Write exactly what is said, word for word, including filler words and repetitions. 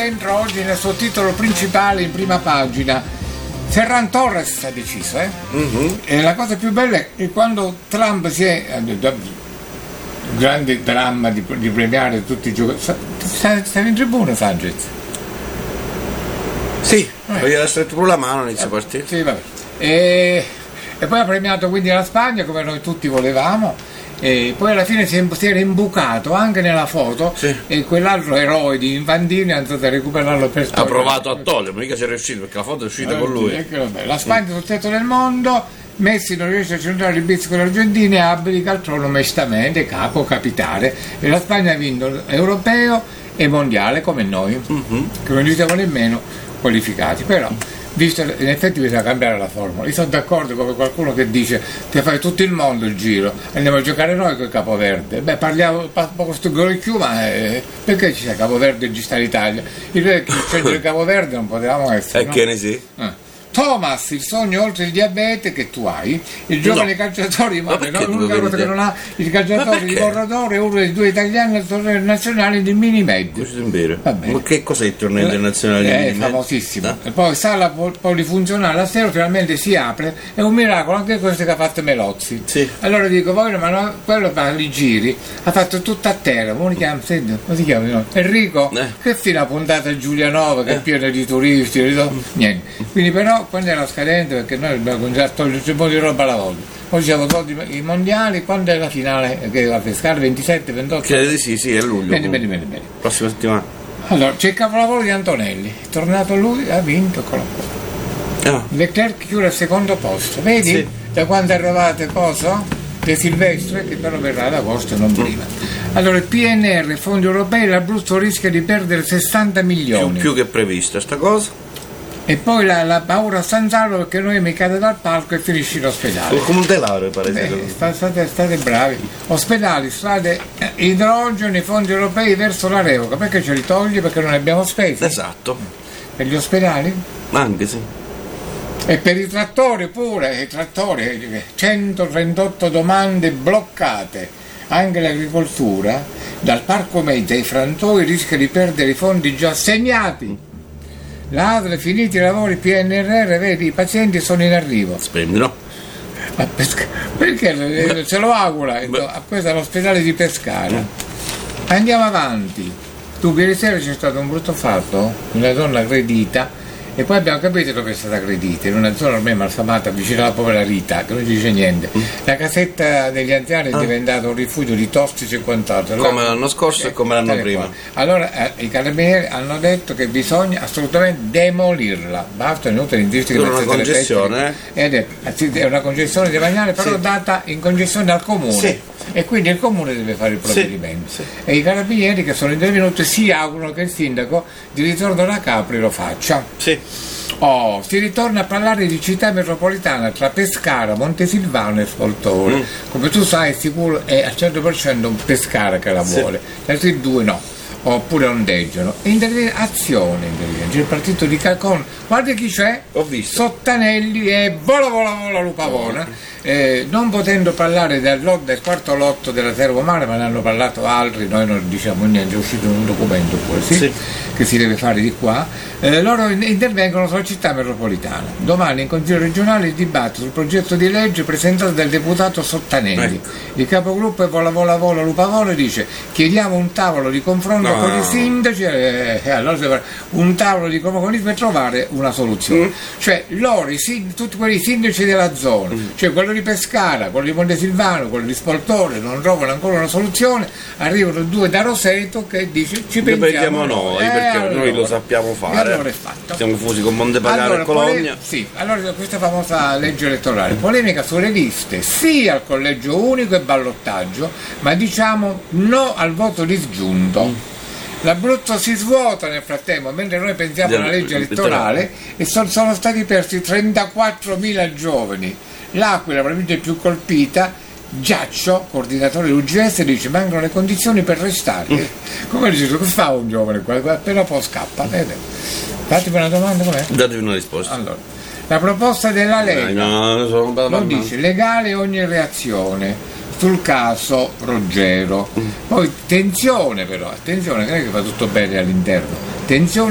dentro oggi nel suo titolo principale in prima pagina. Ferran Torres ha deciso, eh? Mm-hmm. E la cosa più bella è che quando Trump si è grande dramma di, di premiare tutti i giocatori. Stavi in tribuna, Sanchez? Sì, eh. Gli ha stretto pure la mano inizio eh, partita. Sì, vabbè. E, e poi ha premiato quindi la Spagna come noi tutti volevamo. E poi alla fine si, è, si era imbucato anche nella foto, sì. E quell'altro eroe di Infantini è andato a recuperarlo per storia. Ha provato a togliere, ma mica si è riuscito perché la foto è uscita eh, con lui. Sì, vabbè, la Spagna sul tetto del mondo, Messi non riesce a centrare il bizzico dell'Argentina e abdica al trono mestamente, capo, capitale, e la Spagna ha vinto europeo e mondiale come noi, mm-hmm. che non ci siamo nemmeno qualificati, però visto, in effetti bisogna cambiare la formula. Io sono d'accordo con qualcuno che dice che fai tutto il mondo il giro, andiamo a giocare noi con il Capoverde. Beh, parliamo un po' questo Golicchiù, ma eh, perché ci sta Capoverde e ci sta l'Italia? Il centro del Capoverde non potevamo essere. E no? Che ne sì? Eh. Thomas, il sogno oltre il diabete che tu hai, il giovane no. calciatore, ma no, l'unica cosa che non ha il calciatore di Corradore è uno dei due italiani al torneo nazionale di mini med. Questo è vero. Ma che cos'è il torneo internazionale di mini med? È famosissimo. Ah. E poi sala polifunzionale a sera finalmente si apre, è un miracolo anche questo che ha fatto Melozzi. Sì. Allora dico, voi ma no, quello fa i giri, ha fatto tutto a terra, come si chiama? Senti, come si chiama? No? Enrico, eh. che fino a puntata Giulianova che eh. è piena di turisti, niente. Quindi però quando era scadente, perché noi abbiamo cominciato a togliere un po' di roba alla volta, poi ci siamo tolti i mondiali, quando è la finale che va a pescare? ventisette ventotto? Credo di sì, sì, è luglio. Bene, bene, bene, bene. Prossima settimana. Allora, c'è il capolavoro di Antonelli, è tornato lui, ha vinto con la oh. Leclerc chiude al secondo posto, vedi? Sì. Da quando arrivate cosa? De Silvestre, che però verrà ad agosto, non prima. Allora, il P N R, fondi europei, l'Abruzzo rischia di perdere sessanta milioni. Più, più che prevista sta cosa. E poi la, la paura a San Salvo perché noi mi cade dal palco e finisci in ospedale. Come un telare pare. Beh, state, state bravi. Ospedali, strade, eh, idrogeno, i fondi europei verso la revoca. Perché ce li togli? Perché non ne abbiamo spesi. Esatto. Per gli ospedali? Anche sì. E per i trattori pure, i trattori, centotrentotto domande bloccate. Anche l'agricoltura, dal parco mezzo ai frantoi rischia di perdere i fondi già assegnati. L'A D L, finiti i lavori P N R R, vedi, i pazienti sono in arrivo. Splendido. Ma Pesca- perché Beh. ce lo augura? A questo è l'ospedale di Pescara. Mm. Andiamo avanti. Tu, ieri sera c'è stato un brutto fatto, una donna aggredita, e poi abbiamo capito dove è stata aggredita, in una zona ormai malfamata vicino alla povera Rita, che non ci dice niente. Mm. La casetta degli anziani è ah. diventata un rifugio di tossici e quant'altro. Come l'anno scorso e come l'anno prima. Qua. Allora eh, i carabinieri hanno detto che bisogna assolutamente demolirla. Basta, è inutile insistere che è una congestione. Eh? È una congestione demaniale, però sì. data in congestione dal comune. Sì. E quindi il comune deve fare il provvedimento. Sì. Sì. E i carabinieri che sono intervenuti si augurano che il sindaco di ritorno da Capri lo faccia. Sì. Oh, si ritorna a parlare di città metropolitana tra Pescara, Montesilvano e Spoltore. Mm. Come tu sai, sicuro è al cento per cento Pescara che la vuole, sì. Gli altri due no, oppure ondeggiano. E interviene Azione, interviene. C'è il partito di Calcon, guarda chi c'è? Ho visto. Sottanelli e vola vola vola Lupavona. Eh, non potendo parlare del, lot, del quarto lotto della Tergomare, ma ne hanno parlato altri, noi non diciamo niente, è uscito un documento pure, sì, sì. che si deve fare di qua, eh, loro intervengono sulla città metropolitana. Domani in Consiglio regionale il dibattito sul progetto di legge presentato dal deputato Sottanelli. Ecco. Il capogruppo è vola vola vola Lupavona dice chiediamo un tavolo di confronto no. con i sindaci, eh, eh, allora un tavolo di confronto per trovare una soluzione. Mm. Cioè loro, i sind- tutti quelli sindaci della zona, mm. cioè quello di Pescara, quello di Montesilvano, quello di Spoltore non trovano ancora una soluzione, arrivano due da Roseto che dice ci pensiamo noi, eh, perché allora, noi lo sappiamo fare, allora è fatto. Siamo fusi con Montepagano allora, e Cologna. Pole- sì, allora questa famosa legge elettorale, polemica sulle liste, sì al collegio unico e ballottaggio, ma diciamo no al voto disgiunto. Mm. L'Abruzzo si svuota nel frattempo, mentre noi pensiamo alla legge elettorale, e sono, sono stati persi trentaquattromila giovani. L'Aquila, la provincia più colpita, Giaccio, coordinatore dell'U G S, dice mancano le condizioni per restare. Mm. Come dice, cosa fa un giovane qua? Appena poi scappa. Fatemi una domanda, com'è? Datemi una risposta. Allora, la proposta della Lega no, no, no, no, lo dice legale ogni reazione sul caso Roggero. Mm. Poi tensione però, attenzione, non è che fa tutto bene all'interno. Tensione